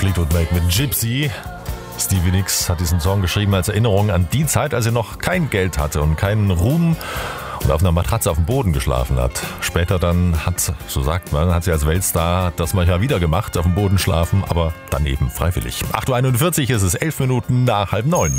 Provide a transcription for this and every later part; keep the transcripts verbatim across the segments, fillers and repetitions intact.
Fleetwood Mac mit Gypsy. Stevie Nicks hat diesen Song geschrieben als Erinnerung an die Zeit, als er noch kein Geld hatte und keinen Ruhm und auf einer Matratze auf dem Boden geschlafen hat. Später dann hat, so sagt man, hat sie als Weltstar das manchmal wieder gemacht, auf dem Boden schlafen, aber dann eben freiwillig. acht Uhr einundvierzig ist es, elf Minuten nach halb neun.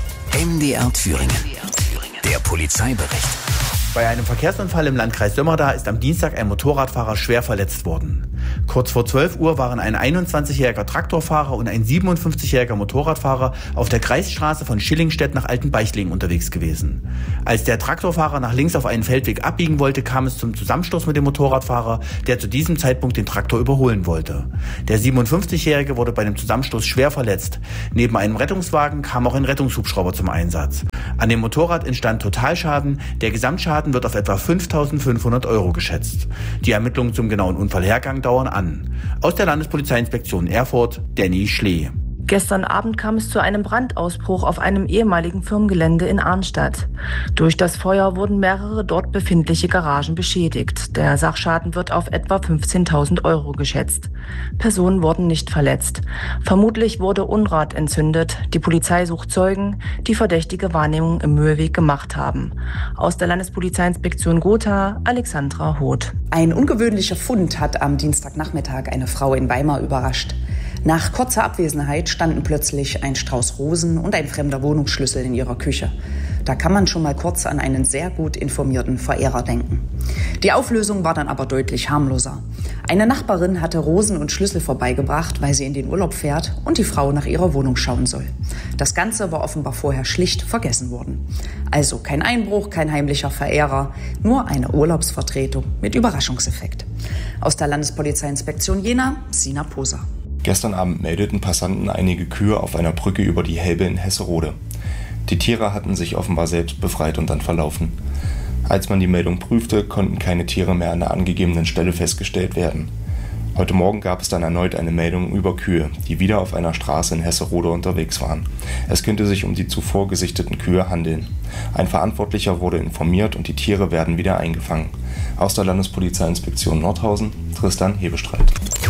M D R Thüringen. Der Polizeibericht. Bei einem Verkehrsunfall im Landkreis Sömmerda ist am Dienstag ein Motorradfahrer schwer verletzt worden. Kurz vor zwölf Uhr waren ein einundzwanzigjähriger Traktorfahrer und ein siebenundfünfzigjähriger Motorradfahrer auf der Kreisstraße von Schillingstedt nach Altenbeichling unterwegs gewesen. Als der Traktorfahrer nach links auf einen Feldweg abbiegen wollte, kam es zum Zusammenstoß mit dem Motorradfahrer, der zu diesem Zeitpunkt den Traktor überholen wollte. Der siebenundfünfzigjährige wurde bei dem Zusammenstoß schwer verletzt. Neben einem Rettungswagen kam auch ein Rettungshubschrauber zum Einsatz. An dem Motorrad entstand Totalschaden. Der Gesamtschaden wird auf etwa fünftausendfünfhundert Euro geschätzt. Die Ermittlungen zum genauen Unfallhergang dauern an. Aus der Landespolizeiinspektion Erfurt, Danny Schlee. Gestern Abend kam es zu einem Brandausbruch auf einem ehemaligen Firmengelände in Arnstadt. Durch das Feuer wurden mehrere dort befindliche Garagen beschädigt. Der Sachschaden wird auf etwa fünfzehntausend Euro geschätzt. Personen wurden nicht verletzt. Vermutlich wurde Unrat entzündet. Die Polizei sucht Zeugen, die verdächtige Wahrnehmungen im Mühlweg gemacht haben. Aus der Landespolizeiinspektion Gotha, Alexandra Hoth. Ein ungewöhnlicher Fund hat am Dienstagnachmittag eine Frau in Weimar überrascht. Nach kurzer Abwesenheit standen plötzlich ein Strauß Rosen und ein fremder Wohnungsschlüssel in ihrer Küche. Da kann man schon mal kurz an einen sehr gut informierten Verehrer denken. Die Auflösung war dann aber deutlich harmloser. Eine Nachbarin hatte Rosen und Schlüssel vorbeigebracht, weil sie in den Urlaub fährt und die Frau nach ihrer Wohnung schauen soll. Das Ganze war offenbar vorher schlicht vergessen worden. Also kein Einbruch, kein heimlicher Verehrer, nur eine Urlaubsvertretung mit Überraschungseffekt. Aus der Landespolizeiinspektion Jena, Sina Poser. Gestern Abend meldeten Passanten einige Kühe auf einer Brücke über die Helbe in Hesserode. Die Tiere hatten sich offenbar selbst befreit und dann verlaufen. Als man die Meldung prüfte, konnten keine Tiere mehr an der angegebenen Stelle festgestellt werden. Heute Morgen gab es dann erneut eine Meldung über Kühe, die wieder auf einer Straße in Hesserode unterwegs waren. Es könnte sich um die zuvor gesichteten Kühe handeln. Ein Verantwortlicher wurde informiert und die Tiere werden wieder eingefangen. Aus der Landespolizeiinspektion Nordhausen, Tristan Hebestreit.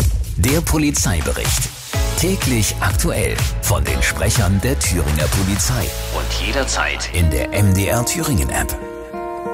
Der Polizeibericht. Täglich aktuell von den Sprechern der Thüringer Polizei und jederzeit in der M D R Thüringen App.